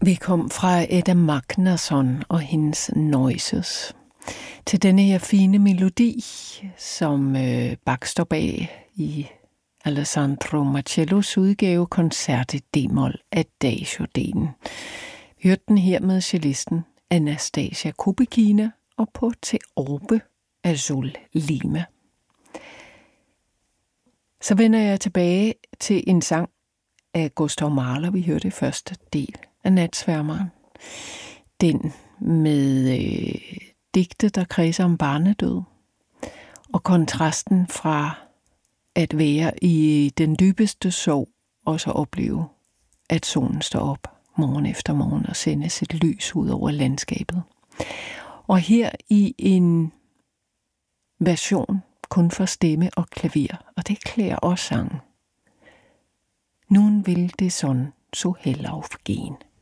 Vi kom fra Edda Magnusson og hendes Noises til denne her fine melodi, som Bach står bag i Alessandro Marcellos udgave koncert i d-mol Adagio-delen. Vi hørte den her med cellisten Anastasia Kubikina og på teorbe Azul Lima. Så vender jeg tilbage til en sang af Gustav Mahler. Vi hørte første del af Natsværmeren. Den med digte, der kredser om barnedød. Og kontrasten fra at være i den dybeste sorg, og så opleve, at solen står op morgen efter morgen og sender sit lys ud over landskabet. Og her i en version kun for stemme og klaver, og det klæder også sangen. Nun will die Sonne so hell aufgehen.